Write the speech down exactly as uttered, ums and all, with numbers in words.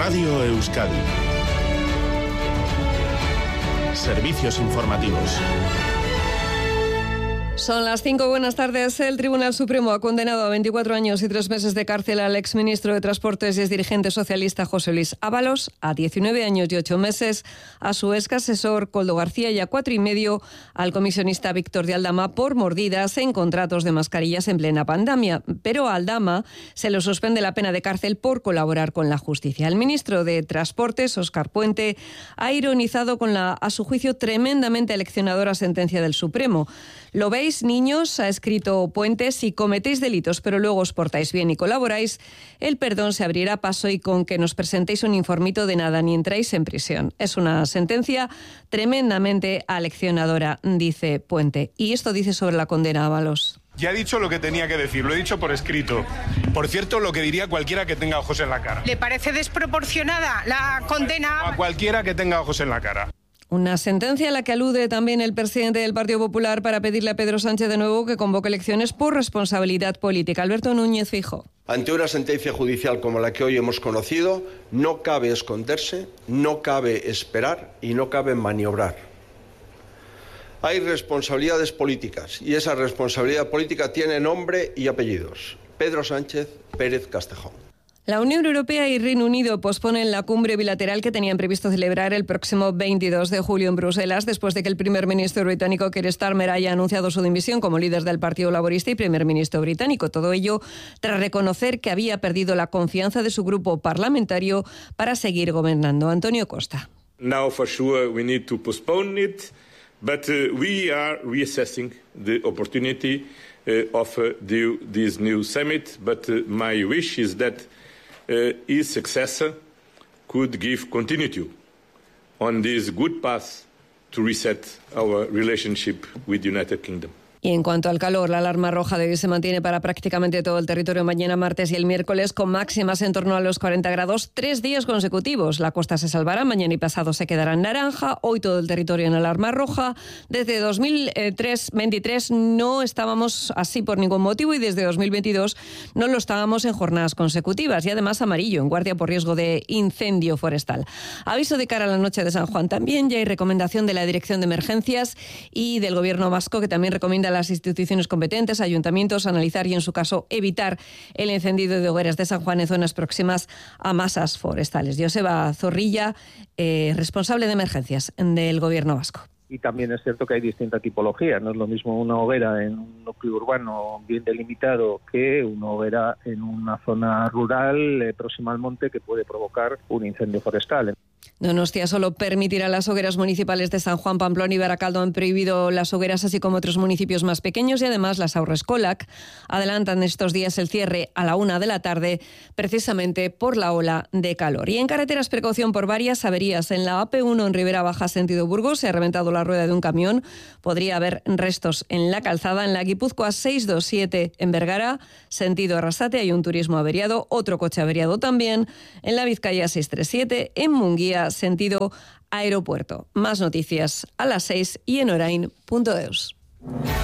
Radio Euskadi. Servicios informativos. Son las cinco, buenas tardes. El Tribunal Supremo ha condenado a veinticuatro años y tres meses de cárcel al exministro de Transportes y exdirigente socialista José Luis Ábalos, a diecinueve años y ocho meses a su ex asesor Koldo García y a cuatro y medio al comisionista Víctor de Aldama por mordidas en contratos de mascarillas en plena pandemia. Pero a Aldama se le suspende la pena de cárcel por colaborar con la justicia. El ministro de Transportes, Óscar Puente, ha ironizado con la, a su juicio, tremendamente aleccionadora sentencia del Supremo. ¿Lo veis, niños?, ha escrito Puente, si cometéis delitos pero luego os portáis bien y colaboráis, el perdón se abrirá paso y con que nos presentéis un informito de nada ni entráis en prisión. Es una sentencia tremendamente aleccionadora, dice Puente. Y esto dice sobre la condena a Ábalos. Ya he dicho lo que tenía que decir, lo he dicho por escrito. Por cierto, lo que diría cualquiera que tenga ojos en la cara. ¿Le parece desproporcionada la condena? A cualquiera que tenga ojos en la cara. Una sentencia a la que alude también el presidente del Partido Popular para pedirle a Pedro Sánchez de nuevo que convoque elecciones por responsabilidad política. Alberto Núñez Feijóo. Ante una sentencia judicial como la que hoy hemos conocido, no cabe esconderse, no cabe esperar y no cabe maniobrar. Hay responsabilidades políticas y esa responsabilidad política tiene nombre y apellidos. Pedro Sánchez Pérez Castejón. La Unión Europea y Reino Unido posponen la cumbre bilateral que tenían previsto celebrar el próximo veintidós de julio en Bruselas, después de que el primer ministro británico Keir Starmer haya anunciado su dimisión como líder del Partido Laborista y primer ministro británico. Todo ello tras reconocer que había perdido la confianza de su grupo parlamentario para seguir gobernando. Antonio Costa. Now for sure we need to postpone it, but uh, we are reassessing the opportunity uh, of uh, the, this new summit, but uh, my wish is that Uh, his successor could give continuity on this good path to reset our relationship with the United Kingdom. Y en cuanto al calor, la alarma roja de hoy se mantiene para prácticamente todo el territorio mañana, martes y el miércoles, con máximas en torno a los cuarenta grados, tres días consecutivos. La costa se salvará, mañana y pasado se quedará en naranja, hoy todo el territorio en alarma roja. Desde dos mil veintitrés no estábamos así por ningún motivo y desde dos mil veintidós no lo estábamos en jornadas consecutivas y además amarillo, en guardia por riesgo de incendio forestal. Aviso de cara a la noche de San Juan también, ya hay recomendación de la Dirección de Emergencias y del Gobierno vasco, que también recomienda a las instituciones competentes, ayuntamientos, analizar y en su caso evitar el encendido de hogueras de San Juan en zonas próximas a masas forestales. Joseba Zorrilla, eh, responsable de emergencias del Gobierno vasco. Y también es cierto que hay distinta tipología. No es lo mismo una hoguera en un núcleo urbano bien delimitado que una hoguera en una zona rural eh, próxima al monte que puede provocar un incendio forestal. Donostia solo permitirá las hogueras municipales de San Juan, Pamplona y Baracaldo. Han prohibido las hogueras, así como otros municipios más pequeños, y además las Haurreskolak adelantan estos días el cierre a la una de la tarde, precisamente por la ola de calor. Y en carreteras, precaución por varias averías. En la A P uno en Ribera Baja, sentido Burgos, se ha reventado la rueda de un camión. Podría haber restos en la calzada. En la Guipúzcoa seiscientos veintisiete en Vergara, sentido Arrasate, hay un turismo averiado, otro coche averiado también. En la Vizcaya seiscientos treinta y siete, en Munguía, sentido aeropuerto. Más noticias a las seis y en orain punto eus.